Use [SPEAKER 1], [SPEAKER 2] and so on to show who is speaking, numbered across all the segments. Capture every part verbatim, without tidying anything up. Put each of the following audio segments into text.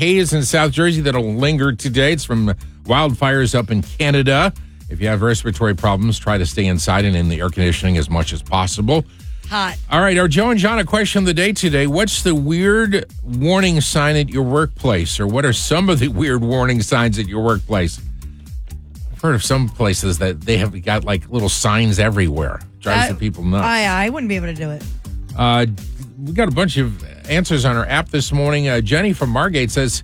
[SPEAKER 1] haze in South Jersey that'll linger today. It's from wildfires up in Canada. If you have respiratory problems, try to stay inside and in the air conditioning as much as possible.
[SPEAKER 2] Hot.
[SPEAKER 1] All right, our Joe and John, a question of the day today. What's the weird warning sign at your workplace? Or what are some of the weird warning signs at your workplace? I've heard of some places that they have got like little signs everywhere. Drives
[SPEAKER 2] That-
[SPEAKER 1] the people nuts.
[SPEAKER 2] I, I wouldn't be able to do it.
[SPEAKER 1] Uh, we got a bunch of answers on our app this morning. Uh, Jenny from Margate says,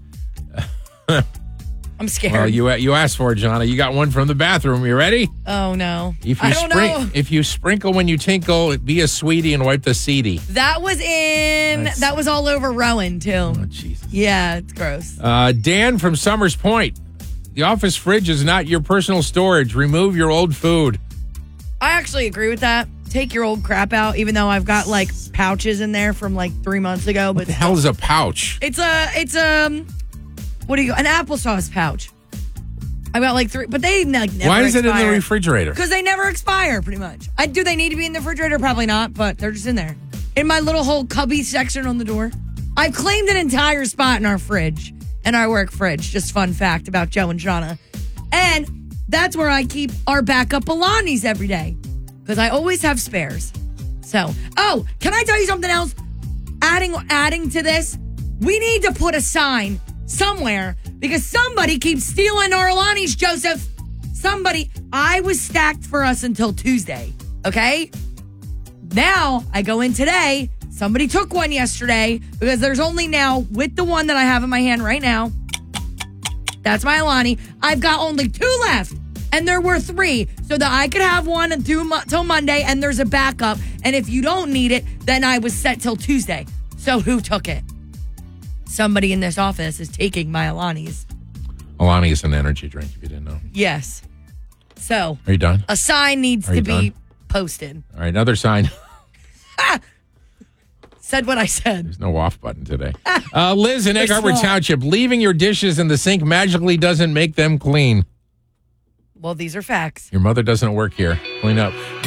[SPEAKER 2] I'm scared.
[SPEAKER 1] well, you you asked for it, Johnny. You got one from the bathroom. You ready?
[SPEAKER 2] oh, no.
[SPEAKER 1] If you
[SPEAKER 2] I don't
[SPEAKER 1] sprin-
[SPEAKER 2] know.
[SPEAKER 1] If you sprinkle when you tinkle, be a sweetie and wipe the seedy.
[SPEAKER 2] That was in,
[SPEAKER 1] That's-
[SPEAKER 2] that was all over Rowan, too.
[SPEAKER 1] Oh, Jesus.
[SPEAKER 2] Yeah, it's gross.
[SPEAKER 1] Uh, Dan from Summers Point. The office fridge is not your personal storage. Remove your old food.
[SPEAKER 2] I actually agree with that. Take your old crap out, even though I've got like pouches in there from like three months ago. But
[SPEAKER 1] What the hell is a pouch?
[SPEAKER 2] it's a, it's a, what do you, an applesauce pouch. I've got like three, but they like never
[SPEAKER 1] Why is it in the
[SPEAKER 2] expire.
[SPEAKER 1] refrigerator?
[SPEAKER 2] Because they never expire, pretty much. I do they need to be in the refrigerator? Probably not, but they're just in there. In my little whole cubby section on the door. I've claimed an entire spot in our fridge, in our work fridge. Just fun fact about Joe and Shauna. And that's where I keep our backup Alanis every day. Because I always have spares. So, oh, can I tell you something else? Adding adding to this, we need to put a sign somewhere because somebody keeps stealing our Alanis, Joseph. Somebody, I was stacked for us until Tuesday, okay? Now, I go in today. Somebody took one yesterday because there's only now, with the one that I have in my hand right now, that's my Alani, I've got only two left. And there were three, so that I could have one until till Monday, and there's a backup. And if you don't need it, then I was set till Tuesday. So who took it? Somebody in this office is taking my Alani's.
[SPEAKER 1] Alani is an energy drink, if you didn't know.
[SPEAKER 2] Yes. So
[SPEAKER 1] Are you done?
[SPEAKER 2] a sign needs
[SPEAKER 1] Are
[SPEAKER 2] to
[SPEAKER 1] you
[SPEAKER 2] be
[SPEAKER 1] done?
[SPEAKER 2] posted.
[SPEAKER 1] All right, another sign.
[SPEAKER 2] Said what I said.
[SPEAKER 1] There's no off button today. Uh, Liz in Egg
[SPEAKER 2] They're
[SPEAKER 1] Harbor
[SPEAKER 2] small.
[SPEAKER 1] Township. Leaving your dishes in the sink magically doesn't make them clean.
[SPEAKER 2] Well, these are facts.
[SPEAKER 1] Your mother doesn't work here. Clean up.